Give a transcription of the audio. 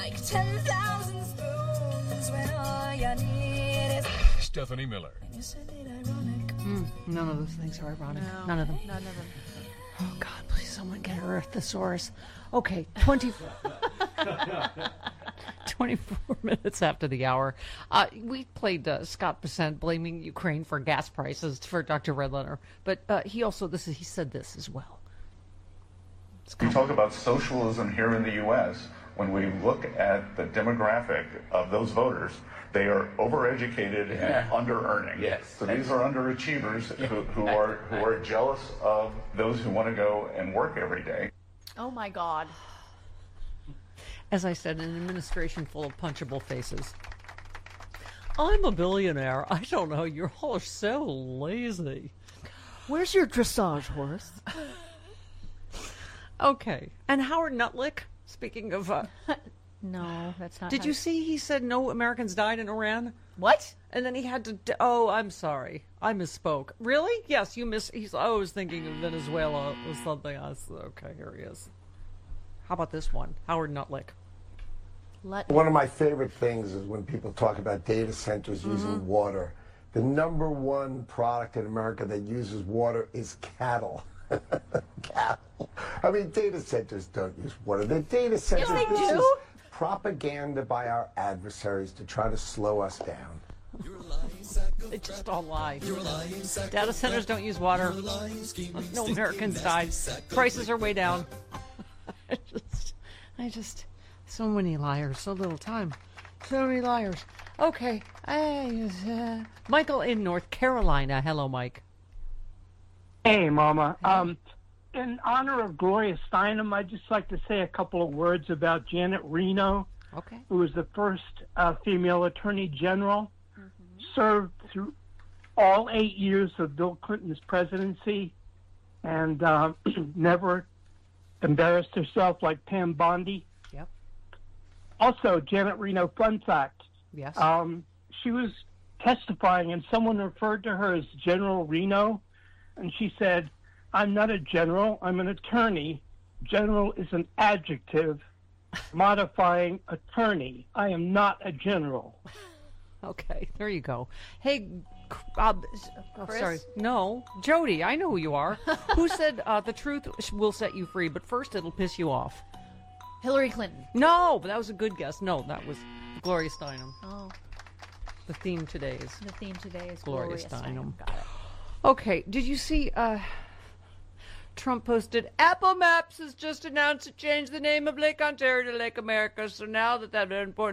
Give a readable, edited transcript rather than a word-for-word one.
like 10,000 spoons when all you need is Stephanie Miller. You said it ironic. None of those things are ironic. No, None of them. None of them. Oh, God, please, someone get her a thesaurus. Okay, 24 minutes after the hour. We played Scott Bessent blaming Ukraine for gas prices for Dr. Redletter. But he said this as well. We talk about socialism here in the U.S. When we look at the demographic of those voters, they are overeducated and under-earning. Yes. So these are underachievers who are jealous of those who want to go and work every day. Oh, my God. As I said, an administration full of punchable faces. I'm a billionaire. I don't know. You're all so lazy. Where's your dressage horse? Okay. And Howard Nutlick, speaking of... No, that's not. did you see he said no Americans died in Iran? What? And then he had to... Oh, I'm sorry. I misspoke. Really? Yes, you I was thinking of Venezuela or something else. Okay, here he is. How about this one? Howard Nutlick. One of my favorite things is when people talk about data centers using water. The number one product in America that uses water is cattle. Cattle. I mean, data centers don't use water. They're data centers. Yes, they This do. is propaganda by our adversaries to try to slow us down. They just all lie. Data centers don't use water. No Americans died. Prices are way down. I just, so many liars, so little time. So many liars. Okay. Michael in North Carolina. Hello, Mike. Hey, Mama. In honor of Gloria Steinem, I'd just like to say a couple of words about Janet Reno, Okay. who was the first female attorney general, served through all 8 years of Bill Clinton's presidency, and never embarrassed herself like Pam Bondi. Yep. Also, Janet Reno, fun fact, Yes. she was testifying, and someone referred to her as General Reno, and she said, "I'm not a general, I'm an attorney. General is an adjective modifying attorney. I am not a general." Okay, there you go. Hey, Chris? sorry. No, Jody, I know who you are. Who said the truth will set you free, but first it'll piss you off? Hillary Clinton. No, but that was a good guess. No, that was Gloria Steinem. Oh, The theme today is the theme today is Gloria Gloria Steinem. Got it. Okay, did you see Trump posted, Apple Maps has just announced to change the name of Lake Ontario to Lake America, so now that important